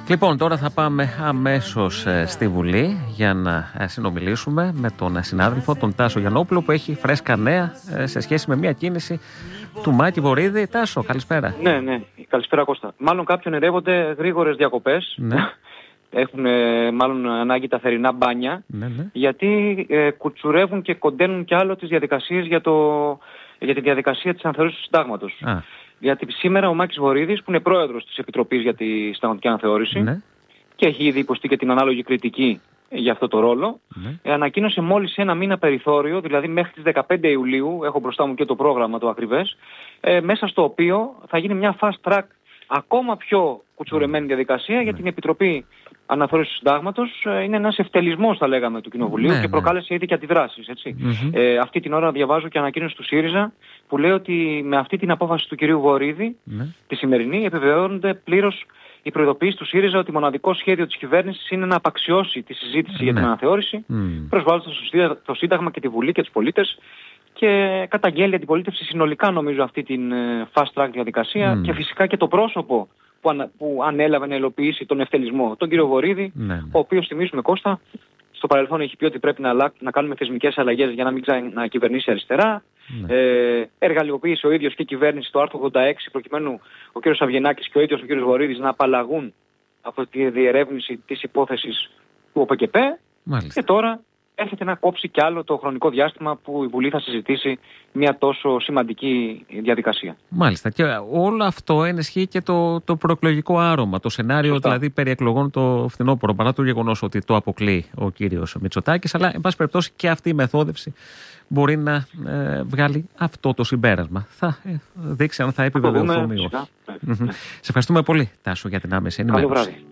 Λοιπόν, τώρα θα πάμε αμέσως στη Βουλή για να συνομιλήσουμε με τον συνάδελφο, τον Τάσο Γιαννόπουλο, που έχει φρέσκα νέα σε σχέση με μια κίνηση του Μάκη Βορίδη. Τάσο, καλησπέρα. Ναι, καλησπέρα Κώστα. Μάλλον κάποιον ερεύονται γρήγορες διακοπές. Ναι. Έχουν μάλλον ανάγκη τα θερινά μπάνια, γιατί κουτσουρεύουν και κοντένουν κι άλλο τις διαδικασίες για τη διαδικασία της αναθεώρησης του συντάγματος. Γιατί σήμερα ο Μάκης Βορίδης, που είναι πρόεδρος της Επιτροπής για τη Συνταγματική Αναθεώρηση και έχει ήδη υποστεί και την ανάλογη κριτική για αυτό το ρόλο, ανακοίνωσε μόλις ένα μήνα περιθώριο, δηλαδή μέχρι τις 15 Ιουλίου, έχω μπροστά μου και το πρόγραμμα το ακριβές, μέσα στο οποίο θα γίνει μια fast track, ακόμα πιο κουτσουρεμένη διαδικασία για την Επιτροπή Αναθεώρησης του Συντάγματος. Είναι ένας ευτελισμός, θα λέγαμε, του Κοινοβουλίου και προκάλεσε ήδη και αντιδράσεις. Αυτή την ώρα διαβάζω και ανακοίνωση του ΣΥΡΙΖΑ που λέει ότι με αυτή την απόφαση του κυρίου Βορίδη, τη σημερινή, επιβεβαιώνονται πλήρως οι προειδοποιήσεις του ΣΥΡΙΖΑ ότι μοναδικό σχέδιο της κυβέρνησης είναι να απαξιώσει τη συζήτηση για την αναθεώρηση, προσβάλλοντας το Σύνταγμα και τη Βουλή και τους πολίτες, και καταγγέλει αντιπολίτευση συνολικά, νομίζω, αυτή την fast track διαδικασία και φυσικά και το πρόσωπο που ανέλαβε να υλοποιήσει τον ευτελισμό, τον κύριο Βορίδη, ο οποίος, θυμίζουμε Κώστα, στο παρελθόν έχει πει ότι πρέπει να κάνουμε θεσμικές αλλαγές για να μην ξανακυβερνήσει αριστερά. Εργαλειοποίησε ο ίδιος και η κυβέρνηση το άρθρο 86 προκειμένου ο κύριος Αβγενάκης και ο ίδιος ο κύριος Βορίδης να απαλλαγούν από τη διερεύνηση της υπόθεσης του ΟΠΚΠ. Και τώρα έρχεται να κόψει κι άλλο το χρονικό διάστημα που η Βουλή θα συζητήσει μια τόσο σημαντική διαδικασία. Μάλιστα. Και όλο αυτό ενισχύει και το προεκλογικό άρωμα. Το σενάριο δηλαδή περί εκλογών το φθινόπωρο, παρά το γεγονός ότι το αποκλεί ο κύριος Μητσοτάκης. Αλλά, εν πάση περιπτώσει, και αυτή η μεθόδευση μπορεί να βγάλει αυτό το συμπέρασμα. Θα δείξει αν θα επιβεβαιωθούμε ή όχι. Σε ευχαριστούμε πολύ, Τάσο, για την άμεση ενημέρωση. Καλό βράδυ.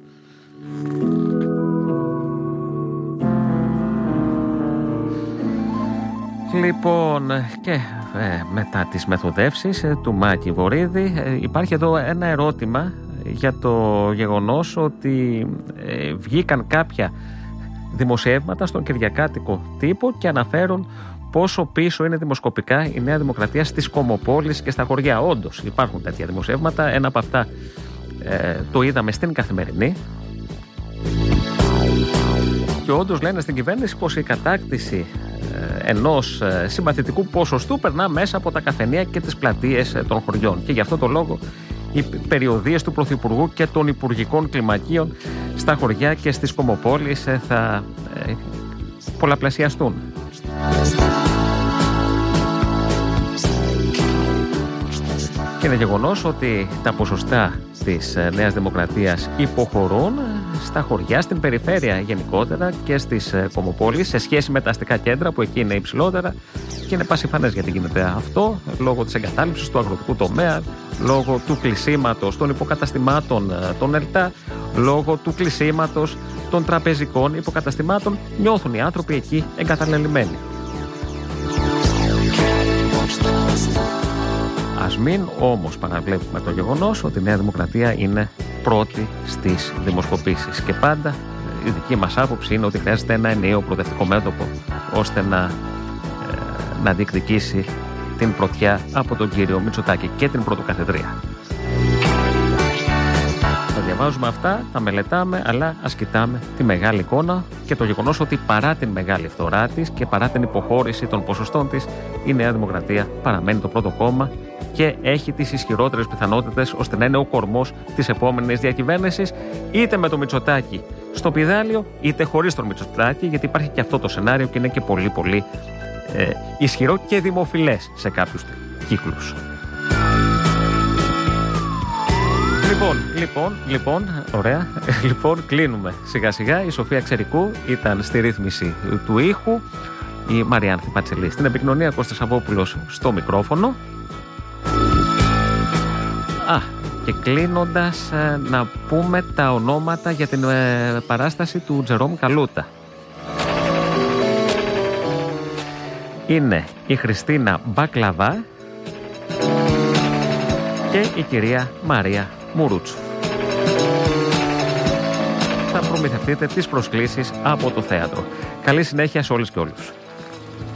Λοιπόν, και μετά τις μεθοδεύσεις του Μάκη Βορίδη υπάρχει εδώ ένα ερώτημα για το γεγονός ότι βγήκαν κάποια δημοσιεύματα στον κυριακάτικο τύπο και αναφέρουν πόσο πίσω είναι δημοσκοπικά η Νέα Δημοκρατία στις κομμοπόλεις και στα χωριά. Όντως υπάρχουν τέτοια δημοσιεύματα. Ένα από αυτά το είδαμε στην Καθημερινή. Και όντως λένε στην κυβέρνηση πως η κατάκτηση ενός συμπαθητικού ποσοστού περνά μέσα από τα καφενεία και τις πλατείες των χωριών. Και γι' αυτό το λόγο οι περιοδίες του Πρωθυπουργού και των Υπουργικών Κλιμακίων στα χωριά και στις κομμοπόλεις θα πολλαπλασιαστούν. Και είναι γεγονός ότι τα ποσοστά της Νέας Δημοκρατίας υποχωρούν στα χωριά, στην περιφέρεια γενικότερα και στις κομμοπόλεις σε σχέση με τα αστικά κέντρα που εκεί είναι υψηλότερα, και είναι πασιφανές γιατί γίνεται αυτό λόγω της εγκατάλειψης του αγροτικού τομέα, λόγω του κλεισίματος των υποκαταστημάτων των ΕΛΤΑ, λόγω του κλεισίματος των τραπεζικών υποκαταστημάτων. Νιώθουν οι άνθρωποι εκεί εγκαταλελειμμένοι. Ας μην όμως παραβλέπουμε το γεγονός ότι η Νέα Δημοκρατία είναι πρώτη στις δημοσκοπήσεις. Και πάντα η δική μας άποψη είναι ότι χρειάζεται ένα ενιαίο προοδευτικό μέτωπο ώστε να διεκδικήσει την πρωτιά από τον κύριο Μητσοτάκη και την πρωτοκαθεδρία. Τα διαβάζουμε αυτά, τα μελετάμε, αλλά ας κοιτάμε τη μεγάλη εικόνα και το γεγονός ότι παρά την μεγάλη φθορά της και παρά την υποχώρηση των ποσοστών της, η Νέα Δημοκρατία παραμένει το πρώτο κόμμα και έχει τις ισχυρότερες πιθανότητες ώστε να είναι ο κορμός της επόμενης διακυβέρνησης, είτε με το Μητσοτάκη στο πηδάλιο, είτε χωρίς τον Μητσοτάκη, γιατί υπάρχει και αυτό το σενάριο και είναι και πολύ πολύ ισχυρό και δημοφιλές σε κάποιους κύκλους. Λοιπόν, ωραία. Λοιπόν, κλείνουμε σιγά σιγά. Η Σοφία Ξερικού ήταν στη ρύθμιση του ήχου, η Μαριάνθη Πατσελή στην επικοινωνία, Κώστας Σαββόπουλος στο μικρόφωνο. Και κλείνοντας να πούμε τα ονόματα για την παράσταση του Τζερόμ Καλούτα. Είναι η Χριστίνα Μπακλαβά και η κυρία Μαρία Μουρούτσου. Θα προμηθευτείτε τις προσκλήσεις από το θέατρο. Καλή συνέχεια σε όλες και όλους.